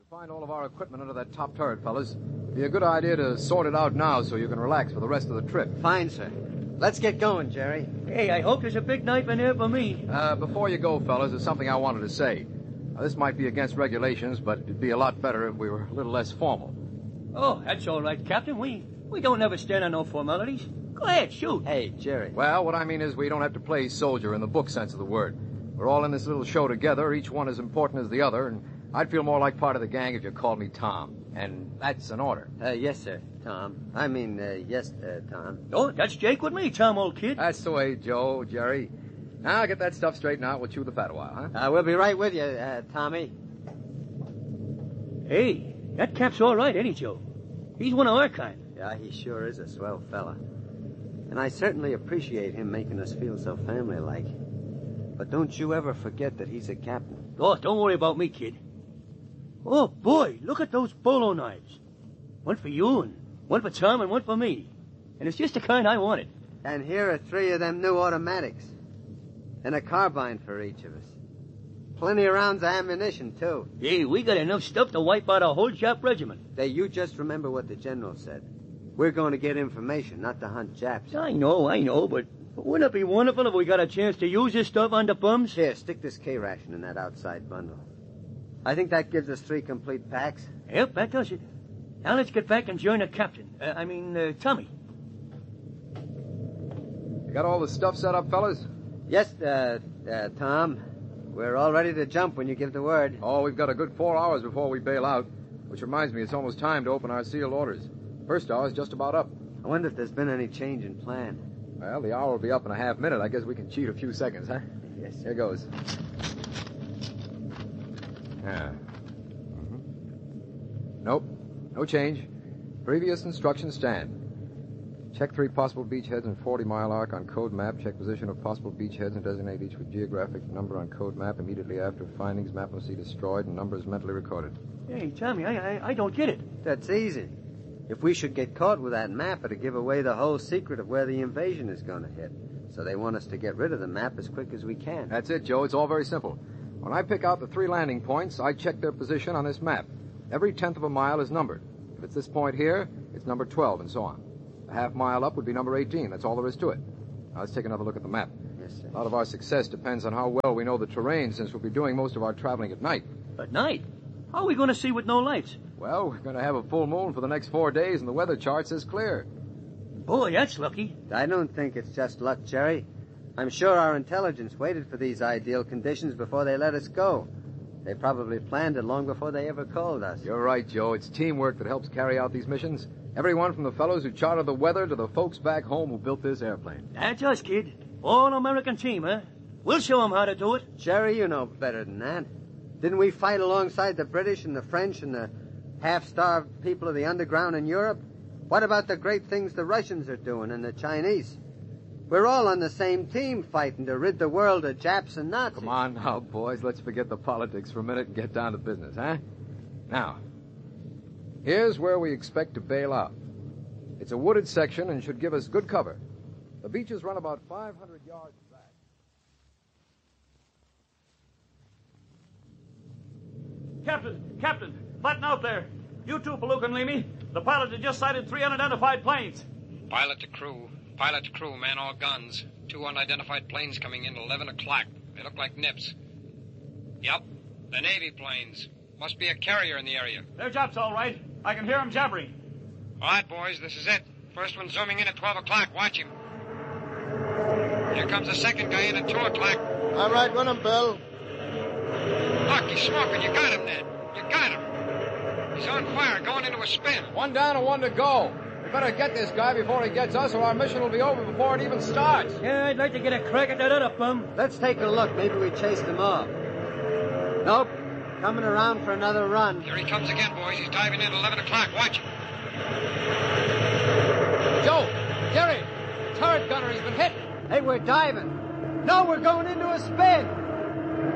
Find all of our equipment under that top turret, fellas. It'd be a good idea to sort it out now so you can relax for the rest of the trip. Fine, sir. Let's get going, Jerry. Hey, I hope there's a big knife in there for me. Before you go, fellas, there's something I wanted to say. This might be against regulations, but it'd be a lot better if we were a little less formal. Oh, that's all right, Captain. We don't ever stand on no formalities. Go ahead, shoot. Hey, Jerry. Well, what I mean is we don't have to play soldier in the book sense of the word. We're all in this little show together, each one as important as the other, and I'd feel more like part of the gang if you called me Tom. And that's an order. Yes, sir, Tom. Yes, Tom. Oh, that's Jake with me, Tom, old kid. That's the way, Joe, Jerry. Now, get that stuff straightened out. We'll chew the fat a while, huh? We'll be right with you, Tommy. Hey, that Cap's all right, ain't he, Joe? He's one of our kind. Yeah, he sure is a swell fella. And I certainly appreciate him making us feel so family-like. But don't you ever forget that he's a captain. Oh, don't worry about me, kid. Oh, boy, look at those bolo knives. One for you, and one for Tom, and one for me. And it's just the kind I wanted. And here are 3 of them new automatics. And a carbine for each of us. Plenty of rounds of ammunition, too. Hey, we got enough stuff to wipe out a whole Jap regiment. Hey, you just remember what the general said. We're going to get information, not to hunt Japs. I know, but wouldn't it be wonderful if we got a chance to use this stuff on the bums? Here, stick this K-ration in that outside bundle. I think that gives us 3 complete packs. Yep, that does it. Now let's get back and join the captain. Tommy. You got all the stuff set up, fellas? Yes, Tom. We're all ready to jump when you give the word. Oh, we've got a good 4 hours before we bail out. Which reminds me, it's almost time to open our sealed orders. First hour's just about up. I wonder if there's been any change in plan. Well, the hour will be up in a half minute. I guess we can cheat a few seconds, huh? Yes, sir. Here goes. Yeah. Nope. No change. Previous instructions stand. Check 3 possible beachheads and 40-mile arc on code map. Check position of possible beachheads and designate each with geographic number on code map. Immediately after findings, map must be destroyed and numbers mentally recorded. Hey, Tommy, I don't get it. That's easy. If we should get caught with that map, it'll give away the whole secret of where the invasion is going to hit. So they want us to get rid of the map as quick as we can. That's it, Joe. It's all very simple. When I pick out the 3 landing points, I check their position on this map. Every 1/10 of a mile is numbered. If it's this point here, it's number 12, and so on. A half mile up would be number 18. That's all there is to it. Now, let's take another look at the map. Yes, sir. A lot of our success depends on how well we know the terrain, since we'll be doing most of our traveling at night. At night? How are we going to see with no lights? Well, we're going to have a full moon for the next 4 days, and the weather chart says clear. Boy, that's lucky. I don't think it's just luck, Jerry. I'm sure our intelligence waited for these ideal conditions before they let us go. They probably planned it long before they ever called us. You're right, Joe. It's teamwork that helps carry out these missions. Everyone from the fellows who charted the weather to the folks back home who built this airplane. That's us, kid. All-American team, huh? We'll show them how to do it. Jerry, you know better than that. Didn't we fight alongside the British and the French and the half-starved people of the underground in Europe? What about the great things the Russians are doing and the Chinese? We're all on the same team fighting to rid the world of Japs and Nazis. Come on now, boys. Let's forget the politics for a minute and get down to business, huh? Now, here's where we expect to bail out. It's a wooded section and should give us good cover. The beaches run about 500 yards back. Captain, flatten out there. You too, Palooka and Leamy. The pilot had just sighted 3 unidentified planes. Pilot to crew, man, all guns. 2 unidentified planes coming in at 11 o'clock. They look like nips. Yep, the Navy planes. Must be a carrier in the area. They're Japs, all right. I can hear them jabbering. All right, boys, this is it. First one zooming in at 12 o'clock. Watch him. Here comes the second guy in at 2 o'clock. All right, run him, Bill. Look, he's smoking. You got him, Ned. You got him. He's on fire, going into a spin. 1 down and 1 to go. We better get this guy before he gets us, or our mission will be over before it even starts. Yeah, I'd like to get a crack at that other bum. Let's take a look. Maybe we chased him off. Nope. Coming around for another run. Here he comes again, boys. He's diving in at 11 o'clock. Watch him. Joe! Jerry! Turret gunner, he's been hit! Hey, we're diving. No, we're going into a spin.